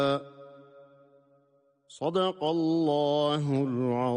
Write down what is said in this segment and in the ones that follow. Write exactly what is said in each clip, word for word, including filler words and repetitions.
Sadakallahul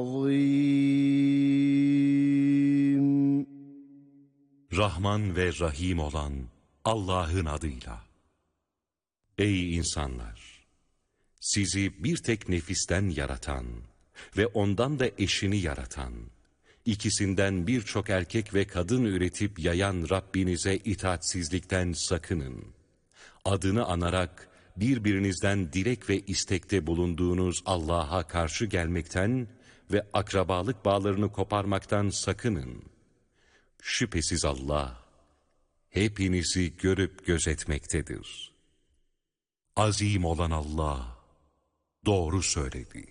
azim. Rahman ve Rahim olan Allah'ın adıyla. Ey insanlar! Sizi bir tek nefisten yaratan ve ondan da eşini yaratan, İkisinden birçok erkek ve kadın üretip yayan Rabbinize itaatsizlikten sakının. Adını anarak birbirinizden dilek ve istekte bulunduğunuz Allah'a karşı gelmekten ve akrabalık bağlarını koparmaktan sakının. Şüphesiz Allah, hepinizi görüp gözetmektedir. Azim olan Allah, doğru söyledi.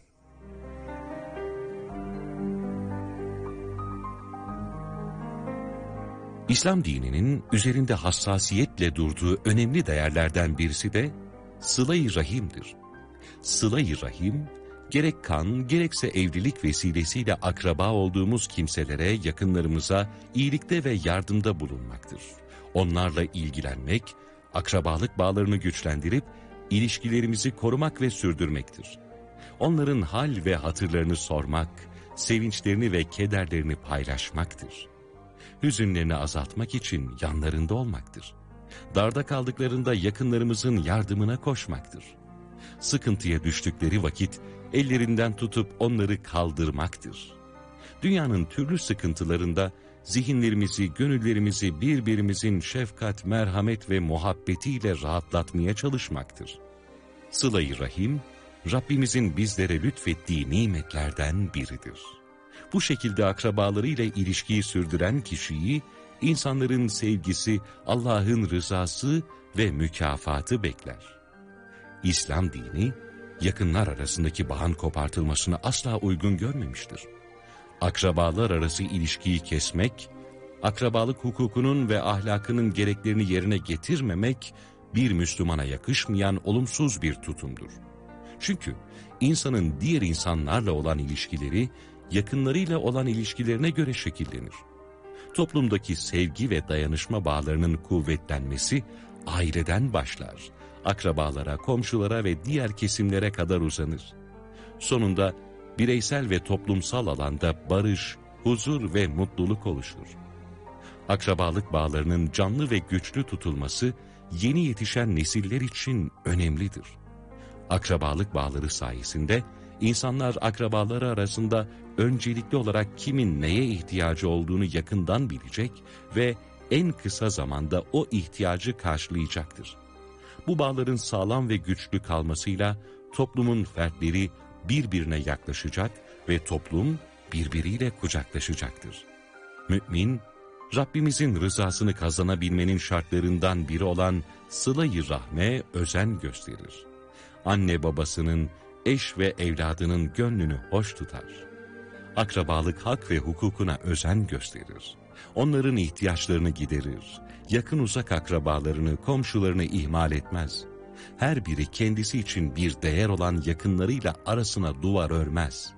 İslam dininin üzerinde hassasiyetle durduğu önemli değerlerden birisi de sıla-i rahimdir. Sıla-i rahim, gerek kan gerekse evlilik vesilesiyle akraba olduğumuz kimselere, yakınlarımıza iyilikte ve yardımda bulunmaktır. Onlarla ilgilenmek, akrabalık bağlarını güçlendirip ilişkilerimizi korumak ve sürdürmektir. Onların hal ve hatırlarını sormak, sevinçlerini ve kederlerini paylaşmaktır. Hüzünlerini azaltmak için yanlarında olmaktır. Darda kaldıklarında yakınlarımızın yardımına koşmaktır. Sıkıntıya düştükleri vakit ellerinden tutup onları kaldırmaktır. Dünyanın türlü sıkıntılarında zihinlerimizi, gönüllerimizi birbirimizin şefkat, merhamet ve muhabbetiyle rahatlatmaya çalışmaktır. Sıla-i Rahim, Rabbimizin bizlere lütfettiği nimetlerden biridir. Bu şekilde akrabalarıyla ilişkiyi sürdüren kişiyi, insanların sevgisi, Allah'ın rızası ve mükafatı bekler. İslam dini, yakınlar arasındaki bağın kopartılmasını asla uygun görmemiştir. Akrabalar arası ilişkiyi kesmek, akrabalık hukukunun ve ahlakının gereklerini yerine getirmemek, bir Müslümana yakışmayan olumsuz bir tutumdur. Çünkü insanın diğer insanlarla olan ilişkileri, yakınlarıyla olan ilişkilerine göre şekillenir. Toplumdaki sevgi ve dayanışma bağlarının kuvvetlenmesi aileden başlar. Akrabalara, komşulara ve diğer kesimlere kadar uzanır. Sonunda bireysel ve toplumsal alanda barış, huzur ve mutluluk oluşur. Akrabalık bağlarının canlı ve güçlü tutulması yeni yetişen nesiller için önemlidir. Akrabalık bağları sayesinde İnsanlar akrabaları arasında öncelikli olarak kimin neye ihtiyacı olduğunu yakından bilecek ve en kısa zamanda o ihtiyacı karşılayacaktır. Bu bağların sağlam ve güçlü kalmasıyla toplumun fertleri birbirine yaklaşacak ve toplum birbiriyle kucaklaşacaktır. Mümin, Rabbimizin rızasını kazanabilmenin şartlarından biri olan sıla-i rahme özen gösterir. Anne babasının, eş ve evladının gönlünü hoş tutar. Akrabalık hak ve hukukuna özen gösterir. Onların ihtiyaçlarını giderir. Yakın uzak akrabalarını, komşularını ihmal etmez. Her biri kendisi için bir değer olan yakınlarıyla arasına duvar örmez.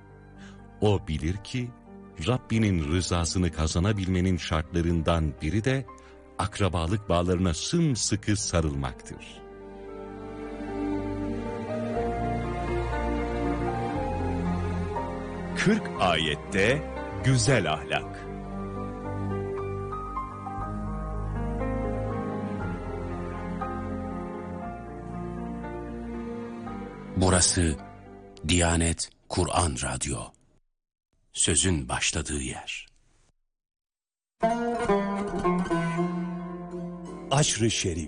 O bilir ki, Rabbinin rızasını kazanabilmenin şartlarından biri de akrabalık bağlarına sımsıkı sarılmaktır. kırk ayette güzel ahlak. Burası Diyanet Kur'an Radyo. Sözün başladığı yer. Aşr-ı Şerif.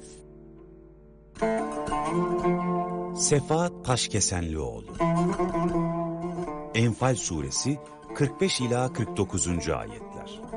Sefa Taşkesenlioğlu. Enfal Suresi kırk beş ila kırk dokuzuncu ayetler.